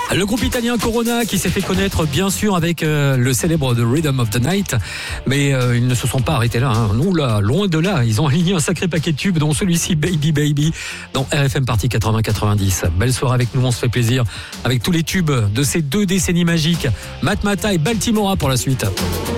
Le groupe italien Corona qui s'est fait connaître bien sûr avec le célèbre The Rhythm of the Night, mais ils ne se sont pas arrêtés là. Nous là, loin de là, ils ont aligné un sacré paquet de tubes, dont celui-ci Baby Baby dans RFM Party 80-90. Belle soirée avec nous, on se fait plaisir avec tous les tubes de ces 2 décennies magiques. Matmata et Baltimora pour la suite.